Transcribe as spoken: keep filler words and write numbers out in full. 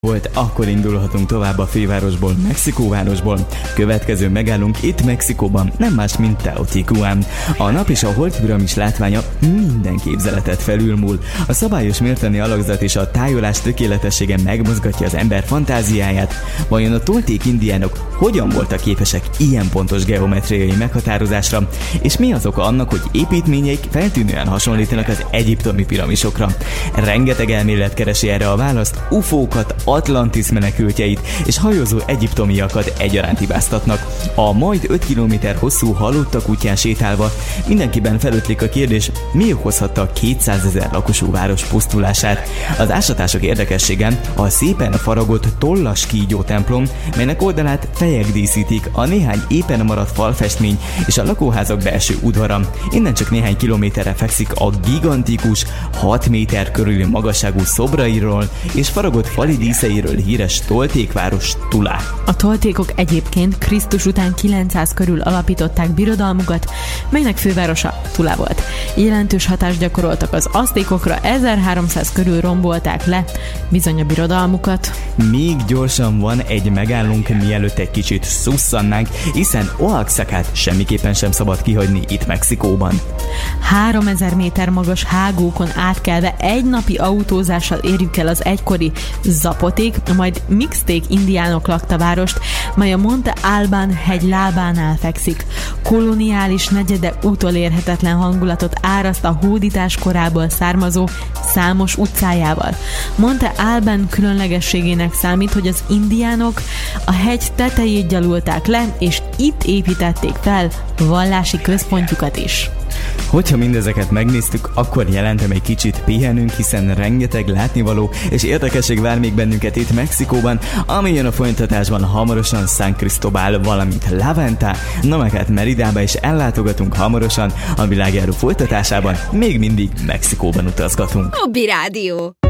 Volt, akkor indulhatunk tovább a fővárosból, Mexikóvárosból. Következő megállunk itt Mexikóban, nem más, mint Teotihuacán. A nap és a holdpiramis látványa minden képzeletet felülmúl. A szabályos mértani alakzat és a tájolás tökéletessége megmozgatja az ember fantáziáját. Vajon a tolték indiánok hogyan voltak képesek ilyen pontos geometriai meghatározásra, és mi az oka annak, hogy építményeik feltűnően hasonlítanak az egyiptomi piramisokra? Rengeteg elmélet keresi erre a választ, ufókat, Atlantis menekültjeit és hajózó egyiptomiakat egyaránt hibáztatnak. A majd öt kilométer hosszú halottak útján sétálva mindenkiben felötlik a kérdés, mi okozhatta a kétszázezer lakosú város pusztulását. Az ásatások érdekessége a szépen faragott tollas kígyó templom, melynek oldalát fejek díszítik, a néhány éppen maradt falfestmény és a lakóházak belső udvara. Innen csak néhány kilométerre fekszik a gigantikus, hat méter körüli magasságú szobrairól és faragott fali díszeiről híres toltékváros Tula. A toltékok egyébként Krisztus után kilencszáz körül alapították birodalmukat, melynek fővárosa Tula volt. Jelentős hatást gyakoroltak az aztékokra, ezerháromszáz körül rombolták le bizony a birodalmukat. Még gyorsan van egy megállunk, mielőtt egy kicsit szusszannánk, hiszen Oaxacát semmiképpen sem szabad kihagyni itt Mexikóban. háromezer méter magas hágókon átkelve egy napi autózással érjük el az egykori zapoték, majd mixték indiánok lakta várost, mely a Monte Albán hegy lábánál fekszik. Koloniális negyede utolérhetetlen hangulatot áraszt a hódítás korából származó számos utcájával. Monte Albán különlegességének számít, hogy az indiánok a hegy tetejét gyalulták le, és itt építették fel vallási központjukat is. Hogyha mindezeket megnéztük, akkor jelentem egy kicsit pihenünk, hiszen rengeteg látnivaló és érdekesség vár még bennünket itt Mexikóban, ami jön a folytatásban hamarosan San Cristobal, valamint La Venta, Namacát Meridába is ellátogatunk hamarosan, a világjáró folytatásában még mindig Mexikóban utazgatunk. Hobby Rádió.